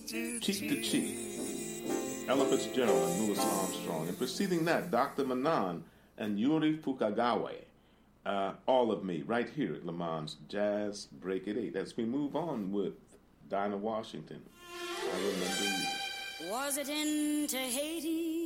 Cheek to Cheek, Ella Fitzgerald and Louis Armstrong. And preceding that, Dr. Manan and Yuri Fukagawa. All of Me, right here at Le Mans Jazz Break at 8. As we move on with Dinah Washington, I Remember You. Was it in Tahiti